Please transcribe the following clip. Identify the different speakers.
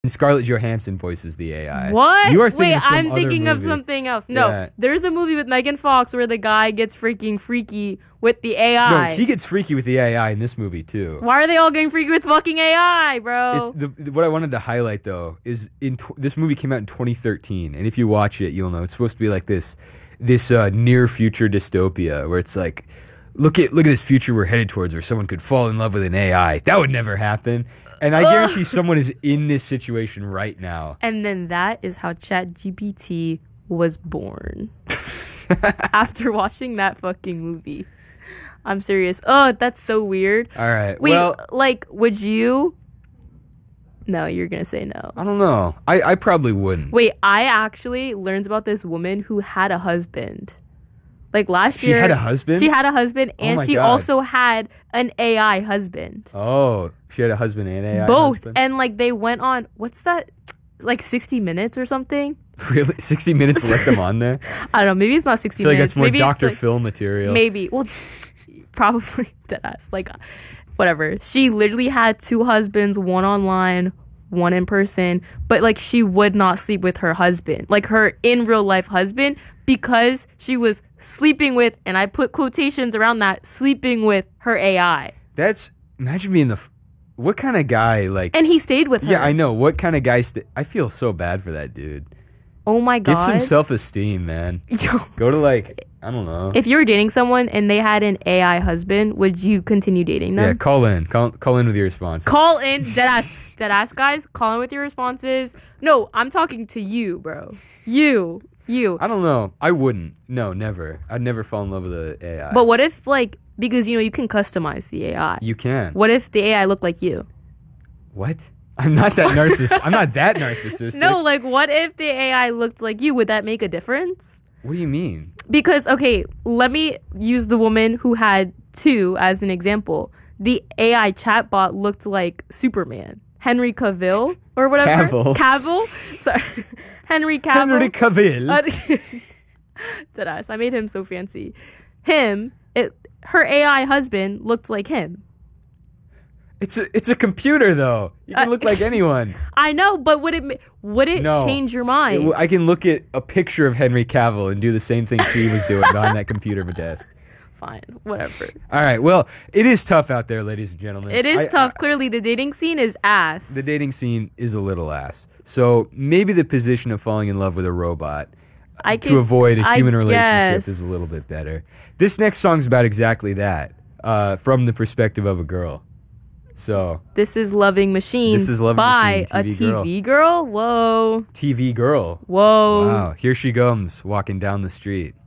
Speaker 1: Scarlett Johansson voices the AI.
Speaker 2: What?
Speaker 1: You are thinking
Speaker 2: Wait,
Speaker 1: of some
Speaker 2: I'm thinking
Speaker 1: other
Speaker 2: of
Speaker 1: movie.
Speaker 2: something else. No,
Speaker 1: Yeah.
Speaker 2: there's a movie with Megan Fox where the guy gets freaking freaky with the AI.
Speaker 1: No, she gets freaky with the AI in this movie too.
Speaker 2: Why are they all getting freaky with fucking AI, bro?
Speaker 1: What I wanted to highlight though is this movie came out in 2013, and if you watch it, you'll know it's supposed to be like this near future dystopia where it's like, look at this future we're headed towards where someone could fall in love with an AI. That would never happen. And I guarantee someone is in this situation right now.
Speaker 2: And then that is how ChatGPT was born. After watching that fucking movie. I'm serious. Oh, that's so weird.
Speaker 1: All right.
Speaker 2: Wait,
Speaker 1: well,
Speaker 2: like, would you? No, you're going to say no.
Speaker 1: I don't know. I probably wouldn't.
Speaker 2: Wait, I actually learned about this woman who had a husband. Like last year.
Speaker 1: She had a husband?
Speaker 2: She had a husband, and
Speaker 1: my
Speaker 2: she
Speaker 1: God.
Speaker 2: also had an AI husband.
Speaker 1: Oh, she had a husband and AI
Speaker 2: Both.
Speaker 1: husband?
Speaker 2: And like they went on, what's that? Like 60 Minutes or something?
Speaker 1: Really? 60 Minutes let them on there?
Speaker 2: I don't know. Maybe it's not 60
Speaker 1: I feel like
Speaker 2: Minutes.
Speaker 1: that's more
Speaker 2: Maybe
Speaker 1: Dr.
Speaker 2: It's like,
Speaker 1: Phil material.
Speaker 2: maybe. Well, probably deadass. Like, whatever. She literally had two husbands, one online, one in person. But like she would not sleep with her husband. Like her in real life husband. Because she was sleeping with, and I put quotations around that, sleeping with her AI.
Speaker 1: Imagine being what kind of guy, like...
Speaker 2: And he stayed with her.
Speaker 1: Yeah, I know. What kind of guy... I feel so bad for that dude.
Speaker 2: Oh my God.
Speaker 1: Get some self-esteem, man.
Speaker 2: Yo.
Speaker 1: Go to like, I don't know.
Speaker 2: If you were dating someone and they had an AI husband, would you continue dating them?
Speaker 1: Yeah, call in. Call in with your response.
Speaker 2: Call in, deadass guys, call in with your responses. No, I'm talking to you, bro. You.
Speaker 1: I don't know. I wouldn't. No, never. I'd never fall in love with an AI.
Speaker 2: But what if, like, because, you know, you can customize the AI.
Speaker 1: You can.
Speaker 2: What if the AI looked like you?
Speaker 1: What? I'm not that I'm not that narcissistic.
Speaker 2: No, like, what if the AI looked like you? Would that make a difference?
Speaker 1: What do you mean?
Speaker 2: Because, okay, let me use the woman who had two as an example. The AI chatbot looked like Superman. Henry Cavill or whatever. Cavill. Sorry. Henry Cavill.
Speaker 1: Henry Cavill.
Speaker 2: Deadass. I made him so fancy. Her AI husband looked like him.
Speaker 1: It's a computer though. You can look like anyone.
Speaker 2: I know, but would it change your mind?
Speaker 1: I can look at a picture of Henry Cavill and do the same thing she was doing behind that computer desk.
Speaker 2: Fine, whatever.
Speaker 1: All right, well, it is tough out there, ladies and gentlemen.
Speaker 2: It is tough. Clearly, the dating scene is ass.
Speaker 1: The dating scene is a little ass. So maybe the position of falling in love with a robot to avoid a human relationship is a little bit better. This next song's about exactly that, from the perspective of a girl. So
Speaker 2: this is Loving Machine. By a TV girl. Whoa.
Speaker 1: TV girl.
Speaker 2: Whoa.
Speaker 1: Wow. Here she comes walking down the street.